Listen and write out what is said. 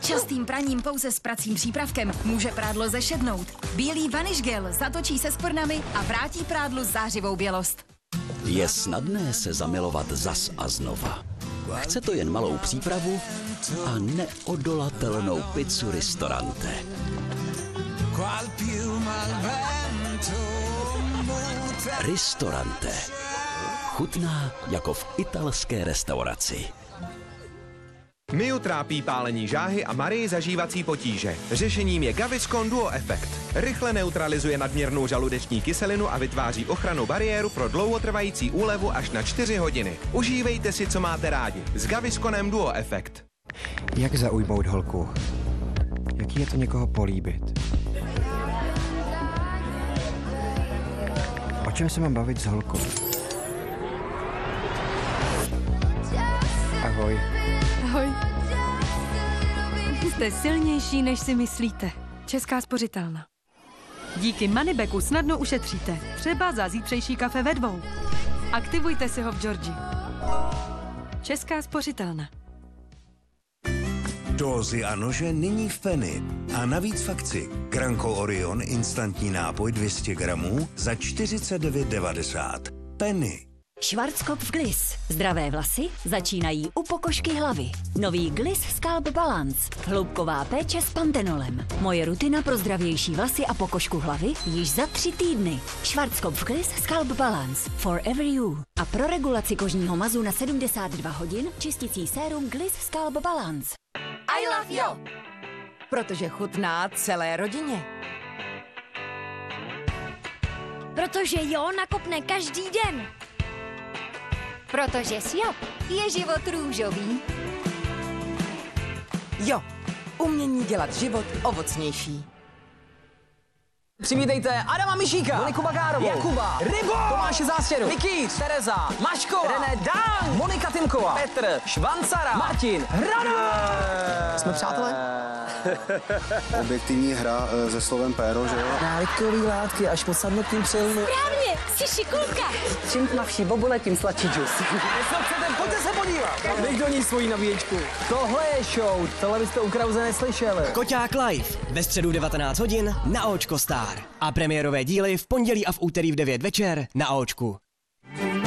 Častým praním pouze s pracím přípravkem může prádlo zešednout. Bílý Vanish Gel zatočí se skvrnami a vrátí prádlu zářivou bělost. Je snadné se zamilovat zas a znova. Chce to jen malou přípravu a neodolatelnou pizzu Ristorante. Ristorante. Chutná jako v italské restauraci. Miu trápí pálení žáhy a Marii zažívací potíže. Řešením je Gaviscon Duo Effect. Rychle neutralizuje nadměrnou žaludeční kyselinu a vytváří ochrannou bariéru pro dlouhotrvající úlevu až na 4 hodiny. Užívejte si, co máte rádi. S Gavisconem Duo Effect. Jak zaujmout holku? Jaký je to někoho políbit? O čem se mám bavit s holkou? Ahoj. Ahoj. Jste silnější, než si myslíte. Česká spořitelna. Díky Moneybacku snadno ušetříte. Třeba za zítřejší kafe ve 2. Aktivujte si ho v Georgii. Česká spořitelna. Dózy a nože nyní v Penny. A navíc v akci. Granko Orion instantní nápoj 200 gramů za 49,90. Penny. Schwarzkopf Gliss. Zdravé vlasy začínají u pokožky hlavy. Nový Gliss Scalp Balance. Hloubková péče s pantenolem. Moje rutina pro zdravější vlasy a pokožku hlavy již za 3 týdny. Schwarzkopf Gliss Scalp Balance. Forever you. A pro regulaci kožního mazu na 72 hodin čisticí sérum Gliss Scalp Balance. I love you. Protože chutná celé rodině. Protože jo nakopne každý den. Protože s Jo je život růžový. Jo, umění dělat život ovocnější. Přivítejte Adama Mišíka, Moniku Bagárovou, Jakuba, Rybo, Tomáše Zástěru, Mikýř, Tereza, Maškova, René Dang, Monika Tymková, Petr, Švancara, Martin, Hrana. Jsme přátelé? Objektivní hra se slovem péro, že jo? Návykový látky až po samotným přelomu. Správně, jsi šikulka. Čím tmavší bobule, tím sladší džus. Jestli chcete, pojďte se podívat. Dej do ní svoji nabíječku. Tohle je show, tohle byste u Krause neslyšeli. Koťák live ve středu 19 hodin na Očko Star. A premiérové díly v pondělí a v úterý v 9 večer na Očku.